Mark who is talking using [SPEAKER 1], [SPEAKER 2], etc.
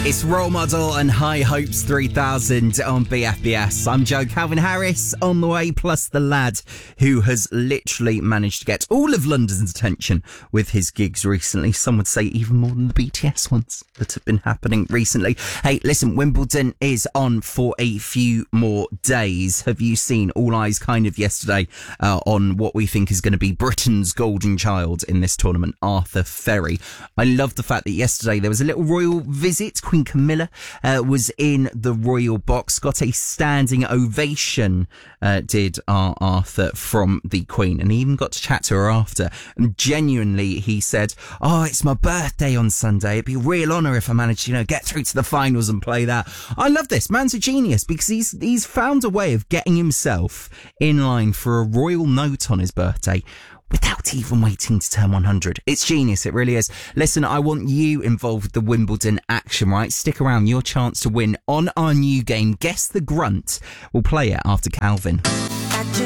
[SPEAKER 1] It's Role Model and High Hopes 3000 on BFBS. I'm Joe. Calvin Harris on the way, plus the lad who has literally managed to get all of London's attention with his gigs recently. Some would say even more than the BTS ones that have been happening recently. Hey, listen, Wimbledon is on for a few more days. Have you seen all eyes kind of yesterday on what we think is going to be Britain's golden child in this tournament, Arthur Ferry? I love the fact that yesterday there was a little royal visit. Queen Camilla was in the royal box, got a standing ovation, did Arthur, from the Queen, and he even got to chat to her after. And genuinely, he said, "Oh, it's my birthday on Sunday. It'd be a real honour if I managed to, get through to the finals and play that." I love this. Man's a genius because he's found a way of getting himself in line for a royal note on his birthday without even waiting to turn 100. It's genius, it really is. Listen, I want you involved with the Wimbledon action, right? Stick around, your chance to win on our new game, Guess the Grunt. We'll play it after Calvin.